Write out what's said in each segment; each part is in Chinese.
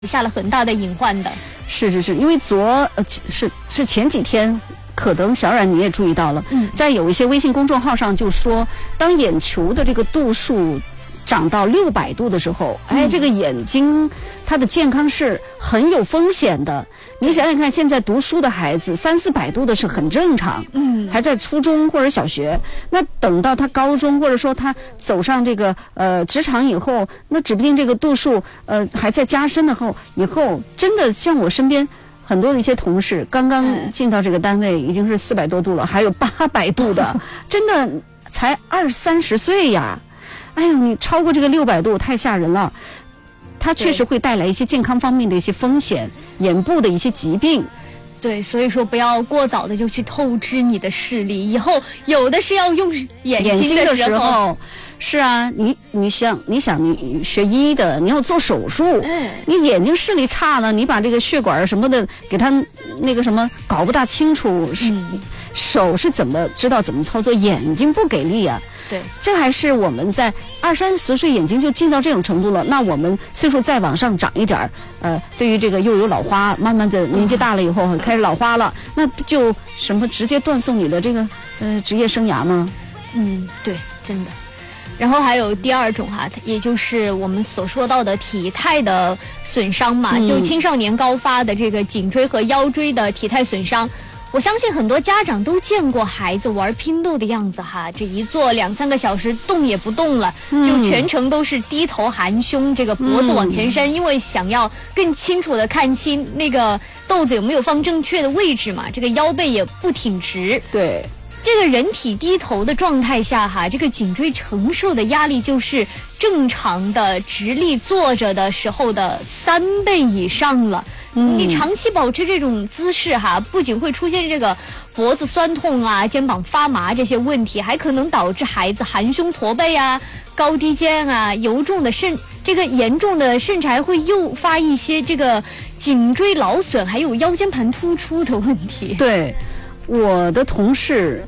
下了很大的隐患的。 是，因为是前几天。可能小冉你也注意到了，在有一些微信公众号上就说，当眼球的这个度数长到600度的时候，这个眼睛它的健康是很有风险的。你想想看，现在读书的孩子300-400度的是很正常，还在初中或者小学，那等到他高中或者说他走上这个职场以后，那指不定这个度数还在加深的以后，真的像我身边。很多的一些同事刚刚进到这个单位，已经是400多度了，还有800度的，真的才20-30岁呀！哎呦，你超过这个600度太吓人了，它确实会带来一些健康方面的一些风险，眼部的一些疾病。 对，所以说不要过早的就去透支你的视力，以后有的是要用眼睛的时候。 是啊，你想你学医的，你要做手术，你眼睛视力差了，你把这个血管什么的给它那个什么搞不大清楚，手是怎么知道怎么操作？眼睛不给力啊。 对， 这还是我们在20-30岁眼睛就进到这种程度了，那我们岁数再往上长一点对于这个又有老花，慢慢的年纪大了以后开始老花了，那不就什么直接断送你的这个职业生涯吗？ 对，真的。然后还有第二种也就是我们所说到的体态的损伤嘛，就青少年高发的这个颈椎和腰椎的体态损伤。我相信很多家长都见过孩子玩拼豆的样子这一坐2-3个小时动也不动了，就全程都是低头含胸，这个脖子往前伸，因为想要更清楚的看清那个豆子有没有放正确的位置嘛，这个腰背也不挺直。 对。 这个人体低头的状态下这个颈椎承受的压力就是正常的直立坐着的时候的3倍以上了。你长期保持这种姿势不仅会出现这个脖子酸痛肩膀发麻这些问题，还可能导致孩子含胸驼背高低肩这个严重的甚至还会诱发一些这个颈椎劳损还有腰间盘突出的问题。 对，我的同事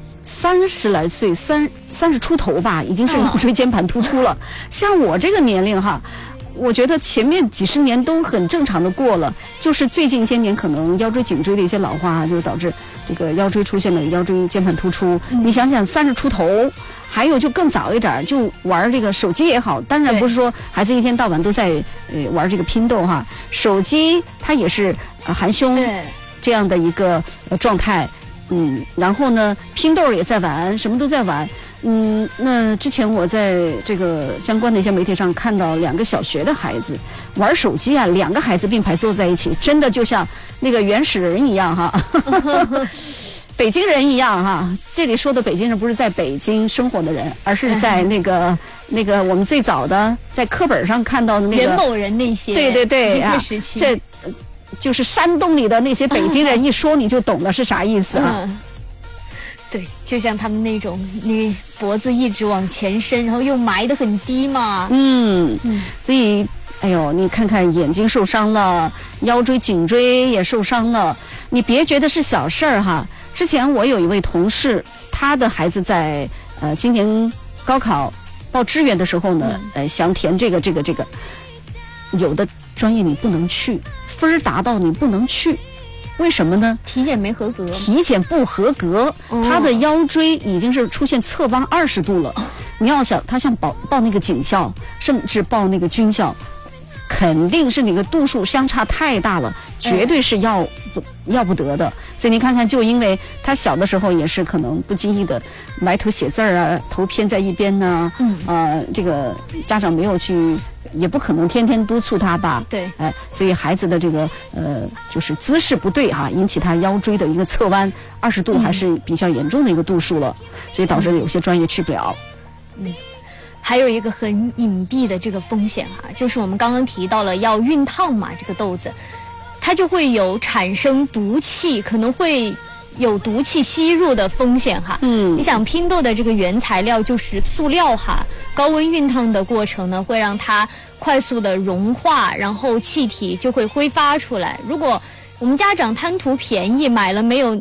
30来岁，30出头吧，已经是腰椎间盘突出了。像我这个年龄我觉得前面几十年都很正常的过了，就是最近些年可能腰椎颈椎的一些老化就导致这个腰椎出现了腰椎间盘突出。你想想30出头，还有就更早一点就玩这个手机也好，当然不是说孩子一天到晚都在玩这个拼豆手机它也是含胸这样的一个状态。然后呢，拼豆也在玩，什么都在玩。那之前我在这个相关的一些媒体上看到2个小学的孩子玩手机2个孩子并排坐在一起，真的就像那个原始人一样北京人一样这里说的北京人不是在北京生活的人，而是在那个我们最早的在课本上看到的那个元谋人那些。 对时期这就是山东里的那些北京人，一说你就懂了是啥意思对，就像他们那种你脖子一直往前伸，然后又埋得很低嘛。 所以哎呦，你看看眼睛受伤了，腰椎颈椎也受伤了，你别觉得是小事儿之前我有一位同事，他的孩子在今年高考报志愿的时候呢，想填这个，有的专业你不能去，分儿达到你不能去，为什么呢？ 体检没合格。 体检不合格，他的腰椎已经是出现侧弯20度了。你要想他想报那个警校，甚至报那个军校，肯定是那个度数相差太大了，绝对是要不得的。所以你看看，就因为他小的时候也是可能不经意的埋头写字头偏在一边呢，这个家长没有去，也不可能天天督促他吧。 对， 所以孩子的这个就是姿势不对引起他腰椎的一个侧弯20度，还是比较严重的一个度数了，所以导致有些专业去不了。 还有一个很隐蔽的这个风险就是我们刚刚提到了要熨烫嘛，这个豆子它就会有产生毒气，可能会有毒气吸入的风险你想拼豆的这个原材料就是塑料高温熨烫的过程呢，会让它快速的融化，然后气体就会挥发出来。如果我们家长贪图便宜买了没有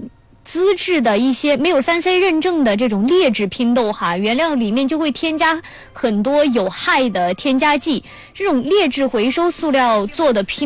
资质的一些没有3C 认证的这种劣质拼豆哈，原料里面就会添加很多有害的添加剂。这种劣质回收塑料做的拼